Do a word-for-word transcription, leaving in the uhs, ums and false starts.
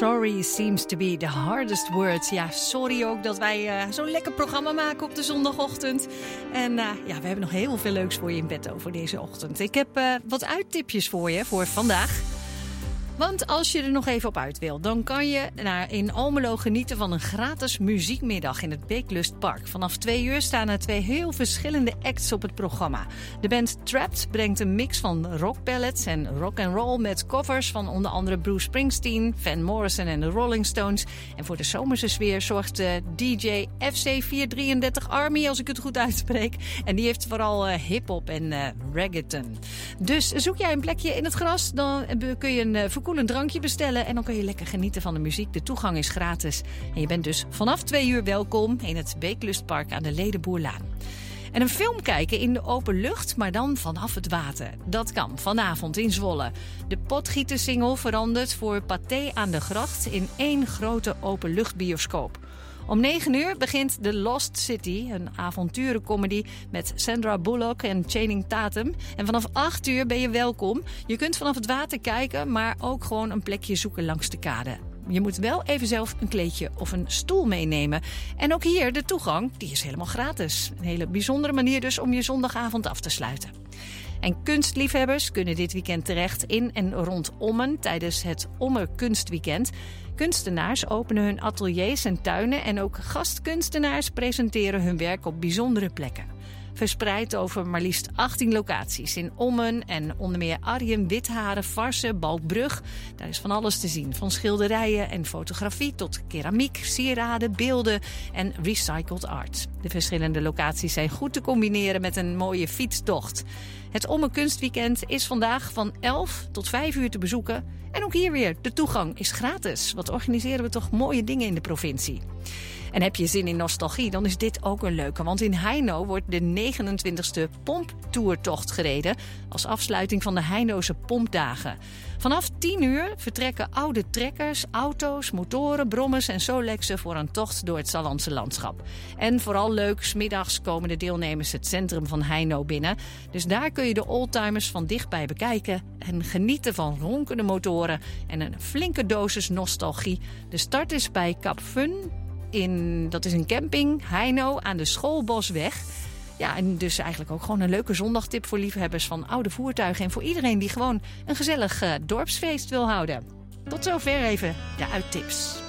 Sorry seems to be the hardest word. Ja, sorry ook dat wij uh, zo'n lekker programma maken op de zondagochtend. En uh, ja, we hebben nog heel veel leuks voor je in petto voor deze ochtend. Ik heb uh, wat uittipjes voor je voor vandaag. Want als je er nog even op uit wil, dan kan je naar in Almelo genieten van een gratis muziekmiddag in het Beeklustpark. Vanaf twee uur staan er twee heel verschillende acts op het programma. De band Trapped brengt een mix van rockballads en rock and roll met covers van onder andere Bruce Springsteen, Van Morrison en de Rolling Stones. En voor de zomerse sfeer zorgt de D J F C vierhonderddrieëndertig Army, als ik het goed uitspreek. En die heeft vooral uh, hip-hop en uh, reggaeton. Dus zoek jij een plekje in het gras, dan kun je een uh, verkoelend drankje bestellen en dan kun je lekker genieten van de muziek. De toegang is gratis. En je bent dus vanaf twee uur welkom in het Beeklustpark aan de Ledenboerlaan. En een film kijken in de open lucht, maar dan vanaf het water. Dat kan vanavond in Zwolle. De Potgieter-singel verandert voor Pathé aan de Gracht in één grote openluchtbioscoop. Om negen uur begint The Lost City, een avonturencomedy met Sandra Bullock en Channing Tatum. En vanaf acht uur ben je welkom. Je kunt vanaf het water kijken, maar ook gewoon een plekje zoeken langs de kade. Je moet wel even zelf een kleedje of een stoel meenemen. En ook hier, de toegang, die is helemaal gratis. Een hele bijzondere manier dus om je zondagavond af te sluiten. En kunstliefhebbers kunnen dit weekend terecht in en rond Ommen tijdens het Ommer Kunstweekend. Kunstenaars openen hun ateliers en tuinen en ook gastkunstenaars presenteren hun werk op bijzondere plekken. Verspreid over maar liefst achttien locaties in Ommen en onder meer Arnhem, Witharen, Varsen, Balkbrug. Daar is van alles te zien, van schilderijen en fotografie tot keramiek, sieraden, beelden en recycled art. De verschillende locaties zijn goed te combineren met een mooie fietstocht. Het Ommen Kunstweekend is vandaag van elf tot vijf uur te bezoeken. En ook hier weer, de toegang is gratis. Wat organiseren we toch mooie dingen in de provincie. En heb je zin in nostalgie, dan is dit ook een leuke. Want in Heino wordt de negenentwintigste Pomptoertocht gereden als afsluiting van de Heinoze Pompdagen. Vanaf tien uur vertrekken oude trekkers, auto's, motoren, brommers en Solexen voor een tocht door het Sallandse landschap. En vooral leuk, 's middags komen de deelnemers het centrum van Heino binnen. Dus daar kun je de oldtimers van dichtbij bekijken en genieten van ronkende motoren en een flinke dosis nostalgie. De start is bij Cap Fun. In, dat is een camping, Heino, aan de Schoolbosweg. Ja, en dus eigenlijk ook gewoon een leuke zondagtip voor liefhebbers van oude voertuigen. En voor iedereen die gewoon een gezellig uh, dorpsfeest wil houden. Tot zover even de uittips.